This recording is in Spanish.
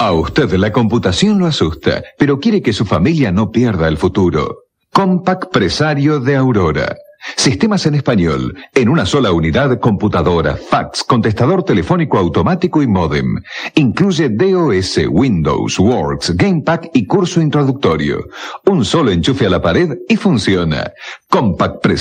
A usted la computación lo asusta, pero quiere que su familia no pierda el futuro. Compaq Presario de Aurora. Sistemas en español, en una sola unidad, computadora, fax, contestador telefónico automático y módem. Incluye DOS, Windows, Works, Gamepack y curso introductorio. Un solo enchufe a la pared y funciona. Compaq Presario.